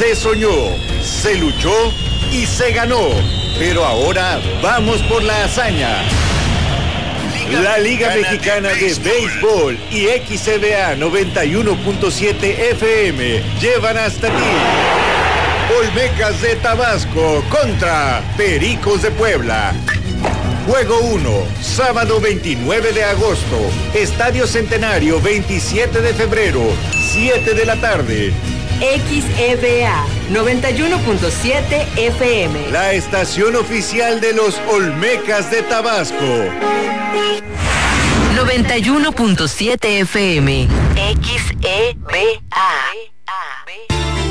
Se soñó, se luchó y se ganó. Pero ahora vamos por la hazaña. La Liga Mexicana de Béisbol y XCBA 91.7 FM llevan hasta ti Olmecas de Tabasco contra Pericos de Puebla. Juego 1, sábado 29 de agosto, Estadio Centenario 27 de febrero, 7 de la tarde. XEBA 91.7 FM. La estación oficial de los Olmecas de Tabasco. 91.7 FM. XEBA.